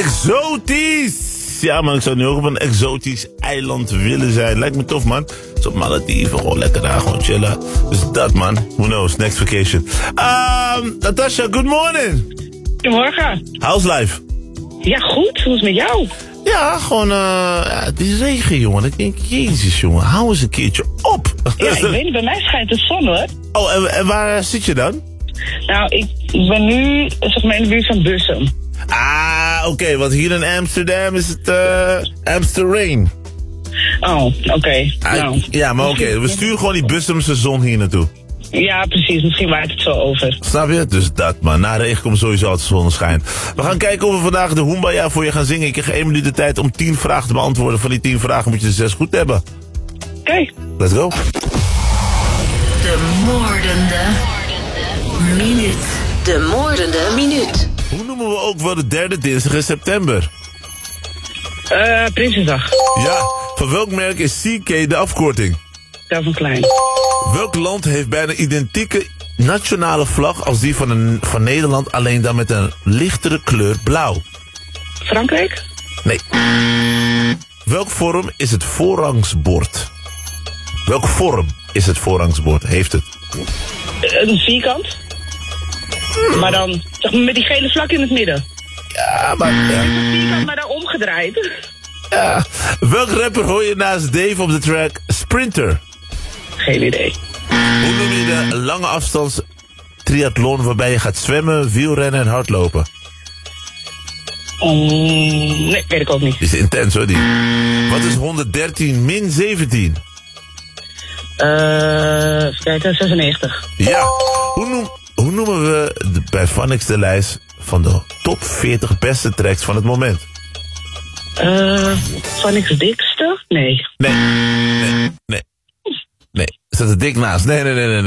Exotisch! Ja man, ik zou nu ook op een exotisch eiland willen zijn. Lijkt me tof man. Zo Malediven, gewoon lekker daar, gewoon chillen. Dus dat man, who knows, next vacation. Natasha, good morning. Goedemorgen. How's life? Ja, goed. Hoe is het met jou? Ja, gewoon, die regen jongen. Ik denk, jezus jongen, hou eens een keertje op. Ja, ik weet niet, bij mij schijnt de zon hoor. Oh, en waar zit je dan? Nou, ik ben nu, zeg maar, in de buurt van Bussum. Oké, want hier in Amsterdam is het Amsterrain. Oh, oké. Nou. Ja, maar oké, we sturen gewoon die Bussumse zon hier naartoe. Ja, precies. Misschien waait het zo over. Snap je? Dus dat, man. Na regen komt sowieso altijd zonneschijn. We gaan kijken of we vandaag de Humbaya voor je gaan zingen. Ik krijg 1 minuut de tijd om 10 vragen te beantwoorden. Van die 10 vragen moet je er 6 goed hebben. Oké. Let's go. De moordende minuut. De moordende minuut. Hoe noemen we ook wel de derde dinsdag in september? Prinsjesdag. Ja, van welk merk is CK de afkorting? Calvin Klein. Welk land heeft bijna identieke nationale vlag als die van Nederland, alleen dan met een lichtere kleur blauw? Frankrijk? Nee. Welk vorm is het voorrangsbord? Welke vorm is het voorrangsbord? Heeft het? Een vierkant. Maar dan, zeg maar, met die gele vlak in het midden. Ja, maar... Ja. Een vierkant, maar dan omgedraaid. Ja. Welk rapper hoor je naast Dave op de track Sprinter? Geen idee. Hoe noem je de lange afstands triathlon waarbij je gaat zwemmen, wielrennen en hardlopen? Nee, weet ik ook niet. Die is intens hoor, die. Wat is 113 min 17? Even kijken, 96. Ja. Hoe noemen we bij Phonics de lijst van de top 40 beste tracks van het moment? Van niks dikste? Nee. Nee. Staat er dik naast? Nee.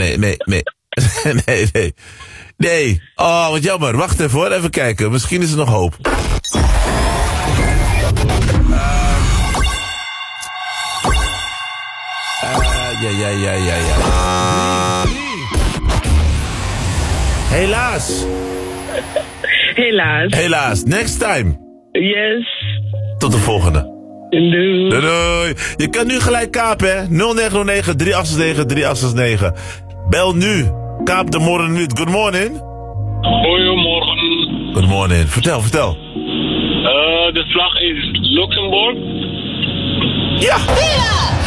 Nee. Oh, wat jammer. Wacht even hoor. Even kijken. Misschien is er nog hoop. Ja. Helaas. Next time. Yes. Tot de volgende. Doei. Doei. Je kan nu gelijk kapen, hè. 0909 3869 3869. Bel nu. Kaap de morgen nu. Good morning. Goedemorgen. Good morning. Vertel. De vlag is Luxemburg. Ja.